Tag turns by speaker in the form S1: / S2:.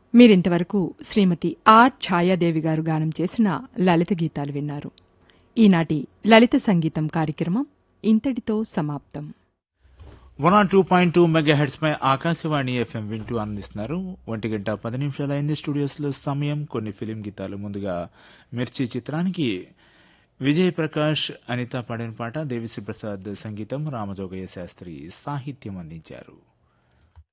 S1: మీరింతవరకు శ్రీమతి ఆర్ ఛాయాదేవి గారు గానం చేసిన లలిత గీతాలు విన్నారు. ఈనాటి లలిత సంగీతం కార్యక్రమం ఇంతటితో సమాప్తం.
S2: 102.2 మెగాహెర్ట్జ్ పై ఆకాశవాణి ఎఫ్ఎం వింటూ ఆనందిస్తున్నారు. 1:10 అయింది స్టూడియోస్లో సమయం. కొన్ని ఫిలిం గీతాలు. ముందుగా మిర్చి చిత్రానికి విజయ్ ప్రకాష్, అనిత పాడిన పాట, దేవిశ్రీ ప్రసాద్ సంగీతం, రామజోగయ్య శాస్త్రి సాహిత్యం అందించారు.